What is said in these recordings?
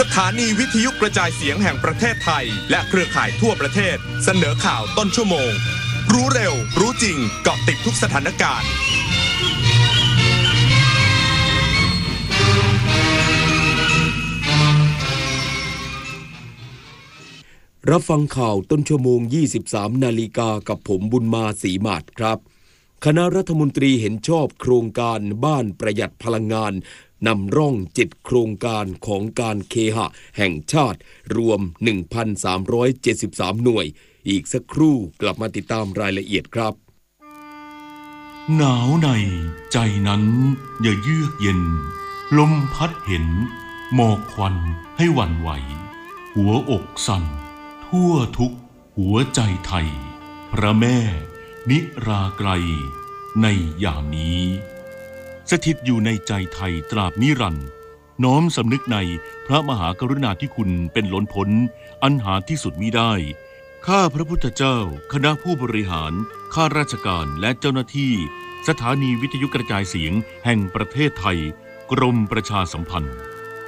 สถานีวิทยุกระจายเสียงแห่งประเทศไทยและเครือข่ายทั่วประเทศเสนอข่าวต้นชั่วโมงรู้เร็วรู้จริงเกาะติดทุกสถานการณ์รับฟังข่าวต้นชั่วโมง 23 นาฬิกากับผมบุญมาศรีมาศครับคณะรัฐมนตรีเห็นชอบโครงการบ้านประหยัดพลังงานนำร่อง7โครงการของการเคหะแห่งชาติรวม 1,373 หน่วยอีกสักครู่กลับมาติดตามรายละเอียดครับหนาวในใจนั้นอย่าเยือกเย็นลมพัดเห็นหมอกควันให้หวั่นไหวหัวอกสั่นทั่วทุกหัวใจไทยพระแม่นิราไกรในยามนี้สถิตอยู่ในใจไทยตราบนิรันดร์น้อมสำนึกในพระมหากรุณาธิคุณเป็นล้นพ้นอันหาที่สุดมิได้ข้าพระพุทธเจ้าคณะผู้บริหารข้าราชการและเจ้าหน้าที่สถานีวิทยุกระจายเสียงแห่งประเทศไทยกรมประชาสัมพันธ์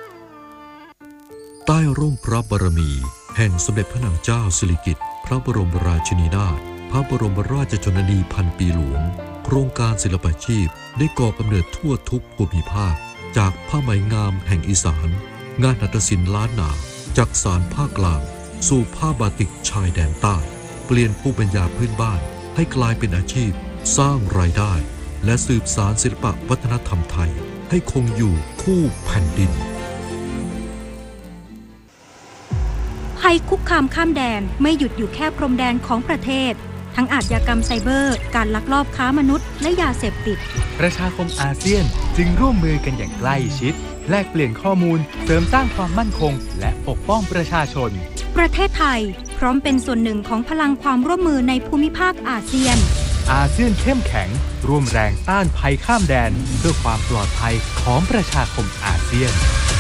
ใต้ร่มพระบารมีแห่งสมเด็จพระนางเจ้าสิริกิติ์พระบรมราชินีนาถพระบรมราชชนนีพันปีหลวงโครงการศิลปาชีพได้ก่อกำเนิดทั่วทุกภูมิภาคจากผ้าไหมงามแห่งอีสานงานหัตถศิลป์ล้านนาจากสานภาคกลางสู่ผ้าบาติกชายแดนใต้เปลี่ยนภูมิปัญญาพื้นบ้านให้กลายเป็นอาชีพสร้างรายได้และสืบสานศิลปวัฒนธรรมไทยให้คงอยู่คู่แผ่นดินภัยคุกคามข้ามแดนไม่หยุดอยู่แค่พรมแดนของประเทศทั้งอาชญากรรมไซเบอร์การลักลอบค้ามนุษย์และยาเสพติดประชาคมอาเซียนจึงร่วมมือกันอย่างใกล้ชิดแลกเปลี่ยนข้อมูลเสริมสร้างความมั่นคงและปกป้องประชาชนประเทศไทยพร้อมเป็นส่วนหนึ่งของพลังความร่วมมือในภูมิภาคอาเซียนอาเซียนเข้มแข็งร่วมแรงต้านภัยข้ามแดนเพื่อความปลอดภัยของประชาคมอาเซียน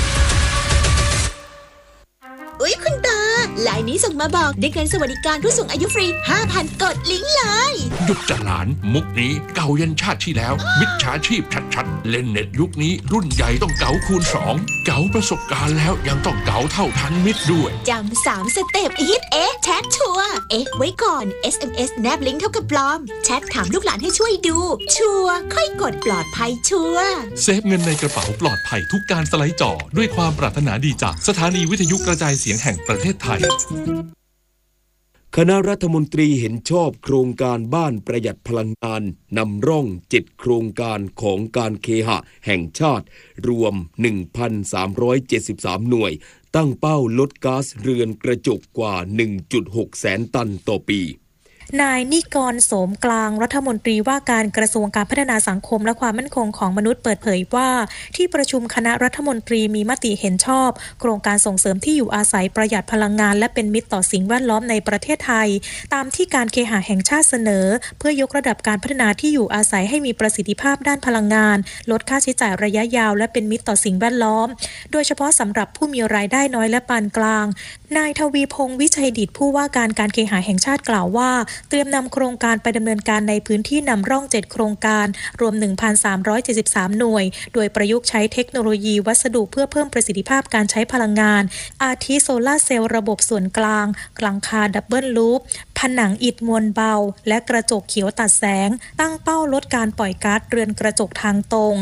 อุ๊ยคุณตาไลน์นี้ส่งมาบอกได้เงินสวัสดิการผู้สูงอายุฟรี 5,000 กดลิงก์เลยหยุดจะหลานมุกนี้เก่ายันชาติที่แล้วมิจฉาชีพชัดๆเล่นเน็ตยุคนี้รุ่นใหญ่ต้องเก๋าคูณ2เก๋าประสบการณ์แล้วยังต้องเก๋าเท่าทันมิตรด้วยจำ3 สเต็ปฮิตแชทชัวร์ไว้ก่อน SMS แนบลิงก์เท่ากับปลอมแชทถามลูกหลานให้ช่วยดูชัวร์ค่อยกดปลอดภัยชัวร์เซฟเงินในกระเป๋าปลอดภัยทุกการสไลด์จอด้วยความปรารถนาดีจากสถานีวิทยุกระจายเสียงแห่งประเทศไทยคณะรัฐมนตรีเห็นชอบโครงการบ้านประหยัดพลังงานนำร่อง7โครงการของการเคหะแห่งชาติรวม 1,373 หน่วยตั้งเป้าลดก๊าซเรือนกระจกกว่า 1.6 แสนตันต่อปีนายนิกรโสมกลางรัฐมนตรีว่าการกระทรวงการพัฒนาสังคมและความมั่นคงของมนุษย์เปิดเผยว่าที่ประชุมคณะรัฐมนตรีมีมติเห็นชอบโครงการส่งเสริมที่อยู่อาศัยประหยัดพลังงานและเป็นมิตรต่อสิ่งแวดล้อมในประเทศไทยตามที่การเคหะแห่งชาติเสนอเพื่อยกระดับการพัฒนาที่อยู่อาศัยให้มีประสิทธิภาพด้านพลังงานลดค่าใช้จ่ายระยะยาวและเป็นมิตรต่อสิ่งแวดล้อมโดยเฉพาะสำหรับผู้มีรายได้น้อยและปานกลางนายทวีพงษ์วิชัยดิษฐ์ผู้ว่าการเคหะแห่งชาติกล่าวว่าเตรียมนำโครงการไปดำเนินการในพื้นที่นำร่อง7โครงการรวม 1,373 หน่วยโดยประยุกต์ใช้เทคโนโลยีวัสดุเพื่อเพิ่มประสิทธิภาพการใช้พลังงานอาทิโซลาร์เซลล์ระบบส่วนกลางหลังคาดับเบิลลูปผนังอิฐมวลเบาและกระจกเขียวตัดแสงตั้งเป้าลดการปล่อยก๊าซเรือนกระจกทางตรง